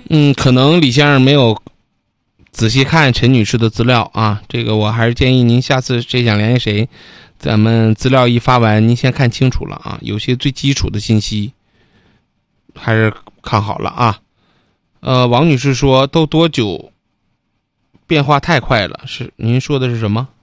可能李先生没有仔细看陈女士的资料啊，这个我还是建议您下次谁想联系谁，咱们资料一发完，您先看清楚了啊，有些最基础的信息还是看好了啊。王女士说都多久？变化太快了，是您说的是什么？